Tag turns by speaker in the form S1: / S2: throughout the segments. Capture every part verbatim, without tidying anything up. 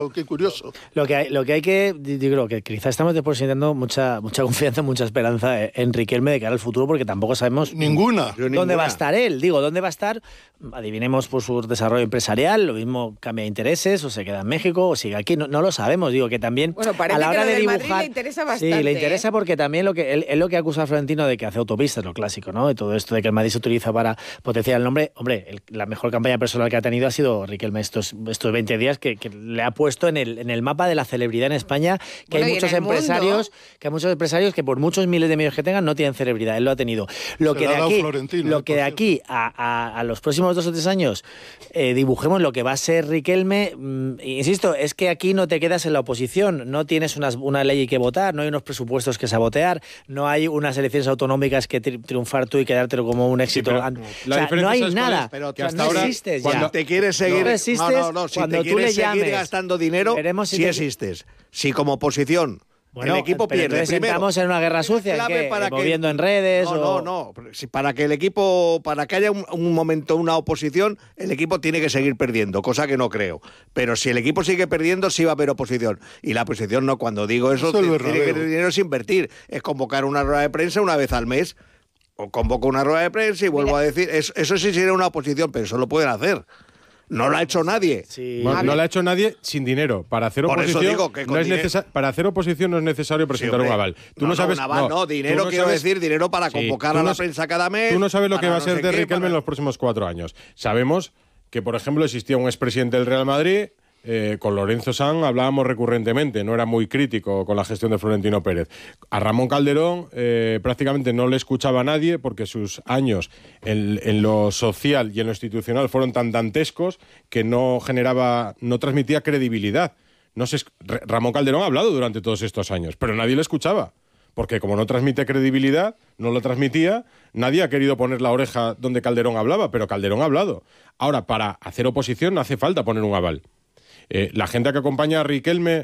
S1: Qué curioso.
S2: Lo que hay, lo que, hay que digo que quizás estamos depositando mucha mucha confianza, mucha esperanza en Riquelme de cara al futuro, porque tampoco sabemos
S1: ninguna
S2: dónde
S1: ninguna.
S2: va a estar él. Digo, ¿dónde va a estar? Adivinemos por su desarrollo empresarial, lo mismo cambia de intereses, o se queda en México, o sigue aquí, no, no lo sabemos. Digo que también
S3: bueno, parece
S2: a la hora
S3: que lo
S2: de
S3: del
S2: dibujar,
S3: Madrid le interesa bastante.
S2: Sí, le interesa
S3: ¿eh?
S2: porque también lo que él, él lo que acusa a Florentino de que hace autopistas, lo clásico, ¿no? Y todo esto de que el Madrid se utiliza para potenciar el nombre. Hombre, el, la mejor campaña personal que ha tenido ha sido Riquelme estos, estos veinte días que, que le ha puesto en el, en el mapa de la celebridad en España, que
S3: bueno,
S2: hay muchos empresarios, mundo. que hay muchos empresarios que por muchos miles de medios que tengan no tienen celebridad. Él lo ha tenido. Lo
S1: Se
S2: que de aquí, lo que de aquí a, a, a los próximos dos o tres años eh, dibujemos lo que va a ser Riquelme, mmm, insisto, es que aquí no te quedas en la oposición, no tienes unas, una ley que votar, no hay unos presupuestos que sabotear, no hay unas elecciones autonómicas que tri triunfar tú y quedártelo como un éxito.
S4: Sí, pero,
S2: o sea, no hay nada.
S5: Pero
S2: que hasta
S5: no
S2: ahora
S5: existes
S2: cuando
S5: ya. Te quieres seguir,
S2: no, existes,
S5: no, no, no, si
S2: cuando
S5: te
S2: tú
S5: quieres
S2: le
S5: seguir
S2: llames,
S5: gastando dinero,
S2: si
S5: sí
S2: te...
S5: existes. Si como oposición
S2: bueno,
S5: el equipo
S2: pero
S5: pierde
S2: entonces
S5: primero.
S2: Estamos en una guerra sucia, ¿en qué?
S5: Para
S2: moviendo
S5: que,
S2: en redes.
S5: No,
S2: o...
S5: no, no. Si para que el equipo, para que haya un, un momento una oposición, el equipo tiene que seguir perdiendo, cosa que no creo. Pero si el equipo sigue perdiendo, sí va a haber oposición. Y la oposición no. Cuando digo eso,
S1: eso
S5: tiene
S1: es
S5: que tener dinero es invertir. Es convocar una rueda de prensa una vez al mes. O convoco una rueda de prensa y vuelvo Mira. a decir, eso, eso sí sería una oposición, pero eso lo pueden hacer. No lo ha hecho nadie.
S4: Sí. Bueno, no lo ha hecho nadie sin dinero. Para hacer
S5: Por
S4: oposición,
S5: eso digo que
S4: no es necesa- para hacer oposición no es necesario presentar
S5: sí,
S4: un aval. Tú no,
S5: no
S4: sabes.
S5: No, un aval, no, no dinero
S4: no
S5: quiero
S4: sabes,
S5: decir, dinero para convocar
S4: sí,
S5: a la
S4: no,
S5: prensa cada mes.
S4: Tú no sabes lo que va a
S5: no
S4: ser
S5: sé
S4: de
S5: qué,
S4: Riquelme
S5: para...
S4: en los próximos cuatro años. Sabemos que, por ejemplo, existía un expresidente del Real Madrid. Eh, con Lorenzo Sanz hablábamos recurrentemente, no era muy crítico con la gestión de Florentino Pérez. A Ramón Calderón eh, prácticamente no le escuchaba a nadie porque sus años en, en lo social y en lo institucional fueron tan dantescos que no generaba, no transmitía credibilidad. No sé, Ramón Calderón ha hablado durante todos estos años, pero nadie le escuchaba. Porque como no transmite credibilidad, no lo transmitía, nadie ha querido poner la oreja donde Calderón hablaba, pero Calderón ha hablado. Ahora, para hacer oposición no hace falta poner un aval. Eh, la gente que acompaña a Riquelme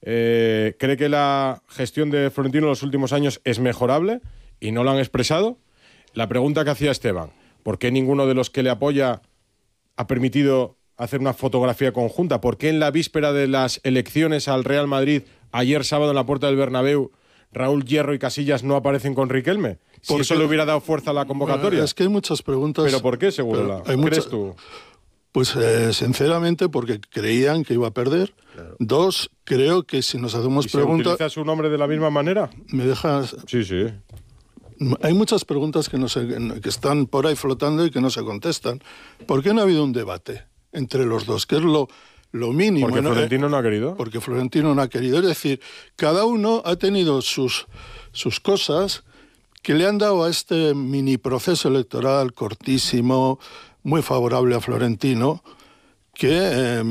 S4: eh, cree que la gestión de Florentino en los últimos años es mejorable y no lo han expresado. La pregunta que hacía Esteban, ¿por qué ninguno de los que le apoya ha permitido hacer una fotografía conjunta? ¿Por qué en la víspera de las elecciones al Real Madrid, ayer sábado en la puerta del Bernabéu, Raúl Hierro y Casillas no aparecen con Riquelme? Si eso le hubiera dado fuerza a la convocatoria.
S1: Bueno, es que hay muchas preguntas.
S4: ¿Pero por qué, seguro? ¿Crees mucha... tú?
S1: Pues eh, sinceramente porque creían que iba a perder. Claro. Dos, creo que si nos hacemos
S4: ¿Y
S1: preguntas...
S4: ¿Se utiliza su nombre de la misma manera?
S1: ¿Me dejas...?
S4: Sí, sí.
S1: Hay muchas preguntas que, no se, que están por ahí flotando y que no se contestan. ¿Por qué no ha habido un debate entre los dos? Que es lo, lo mínimo.
S4: ¿Porque
S1: ¿no?
S4: Florentino no ha querido?
S1: Porque Florentino no ha querido. Es decir, cada uno ha tenido sus, sus cosas que le han dado a este mini proceso electoral cortísimo, muy favorable a Florentino, que eh,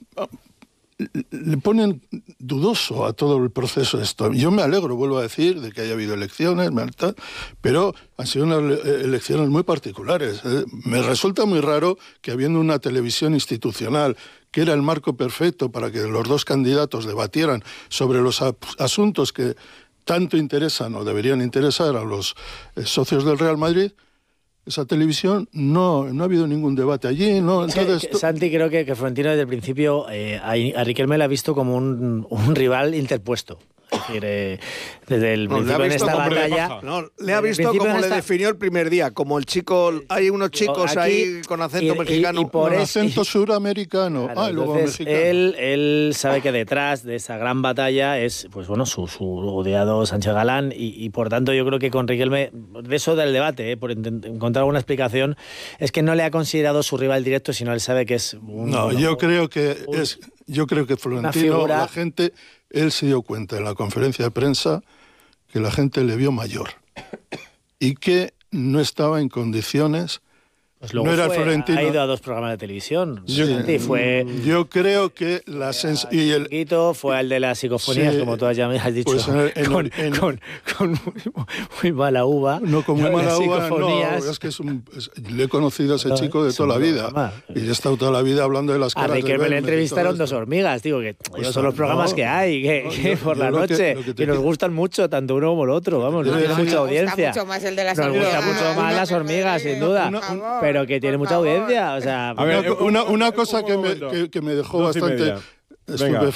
S1: le ponen dudoso a todo el proceso de esto. Yo me alegro, vuelvo a decir, de que haya habido elecciones, pero han sido unas elecciones muy particulares. Me resulta muy raro que habiendo una televisión institucional, que era el marco perfecto para que los dos candidatos debatieran sobre los asuntos que tanto interesan o deberían interesar a los socios del Real Madrid, esa televisión, no, no ha habido ningún debate allí. ¿No? Entonces,
S2: que, que, Santi, creo que, que Florentino desde el principio eh, a, a Riquelme le ha visto como un, un rival interpuesto. Es decir, eh, desde el
S5: no,
S2: principio en esta batalla...
S5: No, le ha visto como le esta... definió el primer día, como el chico... Hay unos chicos aquí, ahí con acento
S2: y,
S5: mexicano.
S2: Y, y por
S1: con
S2: es,
S1: acento suramericano.
S2: Claro,
S1: ah, y luego
S2: entonces,
S1: mexicano.
S2: Él, él sabe que detrás de esa gran batalla es, pues bueno, su, su odiado Sánchez Galán y, y por tanto yo creo que con Riquelme, de eso del debate, eh, por encontrar alguna explicación, es que no le ha considerado su rival directo, sino él sabe que es un...
S1: No,
S2: bueno,
S1: yo creo que
S2: un,
S1: es... Yo creo que Florentino, la gente, él se dio cuenta en la conferencia de prensa que la gente le vio mayor y que no estaba en condiciones.
S2: Pues luego
S1: no era
S2: fue,
S1: Florentino.
S2: Ha ido a dos programas de televisión.
S1: Sí,
S2: sí, fue,
S1: yo creo que la sens
S2: y el chiquito fue al de las psicofonías, sí, como tú ya me has dicho,
S1: pues en, en,
S2: con,
S1: en,
S2: con, con muy, muy mala uva.
S1: No, con muy mala uva, no, es que es un, es, le he conocido a ese no, chico de toda la vida. Más. Y he estado toda la vida hablando de las caras.
S2: A Riquelme le entrevistaron dos hormigas, digo, que pues son los programas no, que hay, que, no, que yo, por yo la noche, que, que, que nos gustan mucho, tanto uno como el otro, vamos, nos tiene mucha audiencia.
S3: Nos gusta mucho más el de las
S2: nos
S3: hormigas.
S2: Nos gusta mucho más las hormigas, sin duda, pero que tiene mucha audiencia. O sea,
S1: a ver, una, una cosa que me, que, que me dejó bastante estupefacto